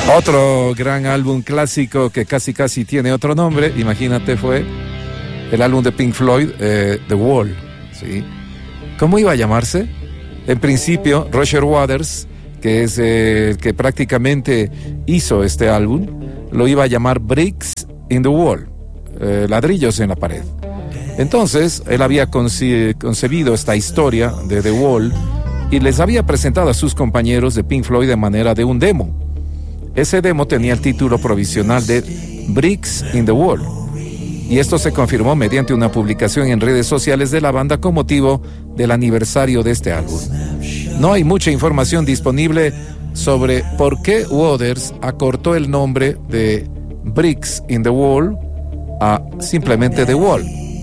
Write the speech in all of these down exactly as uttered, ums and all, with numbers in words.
Otro gran álbum clásico que casi casi tiene otro nombre, imagínate, fue el álbum de Pink Floyd, eh, The Wall, ¿sí? ¿Cómo iba a llamarse? En principio, Roger Waters, que es eh, el que prácticamente hizo este álbum, lo iba a llamar Bricks in the Wall, eh, ladrillos en la pared. Entonces, él había conce- concebido esta historia de The Wall y les había presentado a sus compañeros de Pink Floyd de manera de un demo. Ese demo tenía el título provisional de Bricks in the Wall, y esto se confirmó mediante una publicación en redes sociales de la banda con motivo del aniversario de este álbum. No hay mucha información disponible sobre por qué Waters acortó el nombre de Bricks in the Wall a simplemente The Wall.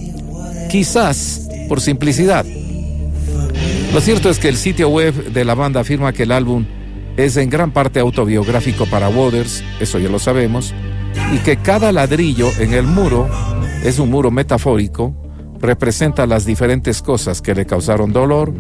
Quizás por simplicidad. Lo cierto es que el sitio web de la banda afirma que el álbum es en gran parte autobiográfico para Waters, eso ya lo sabemos, y que cada ladrillo en el muro es un muro metafórico, representa las diferentes cosas que le causaron dolor,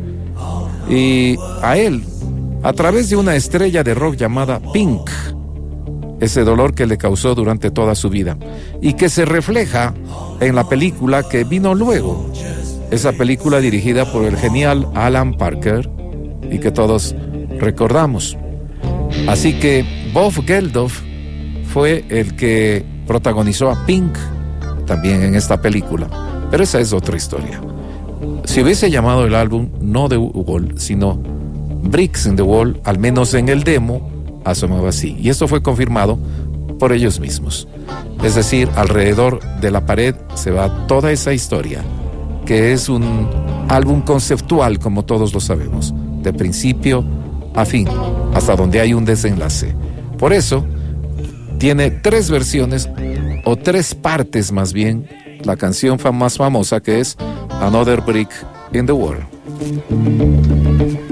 y a él, a través de una estrella de rock llamada Pink, ese dolor que le causó durante toda su vida, y que se refleja en la película que vino luego, esa película dirigida por el genial Alan Parker, y que todos recordamos. Así que Bob Geldof fue el que protagonizó a Pink también en esta película, pero esa es otra historia. Si hubiese llamado el álbum no The Wall, sino Bricks in the Wall, al menos en el demo asomaba así, y esto fue confirmado por ellos mismos. Es decir, alrededor de la pared se va toda esa historia, que es un álbum conceptual, como todos lo sabemos, de principio a fin, hasta donde hay un desenlace. Por eso tiene tres versiones, o tres partes más bien, la canción más famosa, que es Another Brick in the Wall.